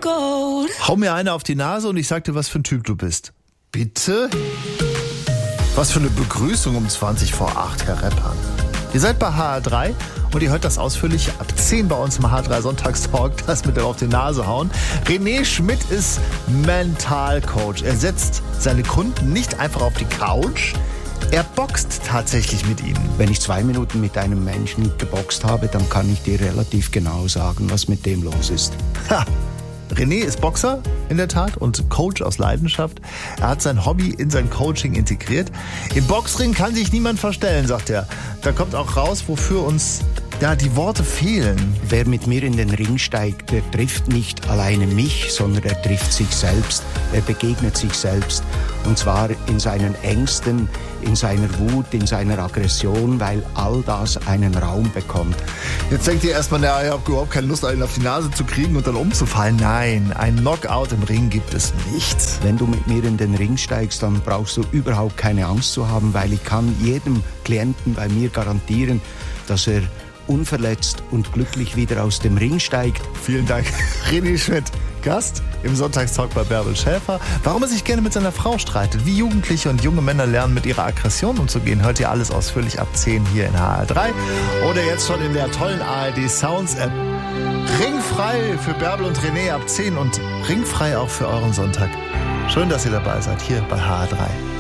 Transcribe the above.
Hau mir eine auf die Nase und ich sag dir, was für ein Typ du bist. Bitte? Was für eine Begrüßung um 20 vor 8, Herr Reppan. Ihr seid bei HR3 und ihr hört das ausführlich ab 10 bei uns im HR3 Sonntagstalk, das mit dem auf die Nase hauen. René Schmidt ist Mentalcoach. Er setzt seine Kunden nicht einfach auf die Couch, er boxt tatsächlich mit ihnen. Wenn ich 2 Minuten mit einem Menschen geboxt habe, dann kann ich dir relativ genau sagen, was mit dem los ist. Ha! René ist Boxer, in der Tat, und Coach aus Leidenschaft. Er hat sein Hobby in sein Coaching integriert. Im Boxring kann sich niemand verstellen, sagt er. Da kommt auch raus, wofür uns die Worte fehlen. Wer mit mir in den Ring steigt, der trifft nicht alleine mich, sondern er trifft sich selbst. Er begegnet sich selbst. Und zwar in seinen Ängsten, in seiner Wut, in seiner Aggression, weil all das einen Raum bekommt. Jetzt denkt ihr erstmal, ich habe überhaupt keine Lust, einen auf die Nase zu kriegen und dann umzufallen. Nein, ein Knockout im Ring gibt es nicht. Wenn du mit mir in den Ring steigst, dann brauchst du überhaupt keine Angst zu haben, weil ich kann jedem Klienten bei mir garantieren, dass er unverletzt und glücklich wieder aus dem Ring steigt. Vielen Dank, René Schmidt, Gast im Sonntagstalk bei Bärbel Schäfer. Warum er sich gerne mit seiner Frau streitet, wie Jugendliche und junge Männer lernen, mit ihrer Aggression umzugehen, hört ihr alles ausführlich ab 10 hier in HR3 oder jetzt schon in der tollen ARD Sounds App. Ringfrei für Bärbel und René ab 10 und ringfrei auch für euren Sonntag. Schön, dass ihr dabei seid hier bei HR3.